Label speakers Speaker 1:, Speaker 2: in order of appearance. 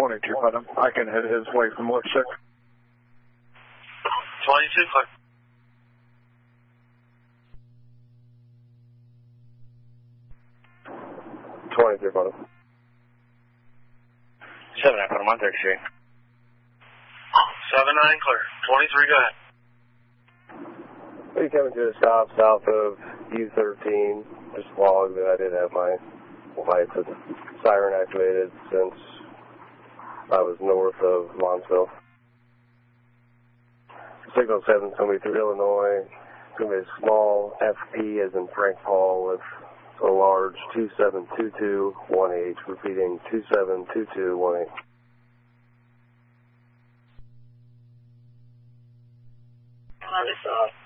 Speaker 1: 22, but I can hit his way from Lipstick.
Speaker 2: 22, clear.
Speaker 3: Bottom.
Speaker 2: 7-9, put him on 33. 7-9, clear. 23, go ahead.
Speaker 3: We coming to a stop south of U13. Just log that I did have my lights with siren activated since I was north of Lonsville. Signal 7's going to be through Illinois. It's going to be a small FP as in Frank Paul with a large 272218, repeating 272218.
Speaker 4: Understood.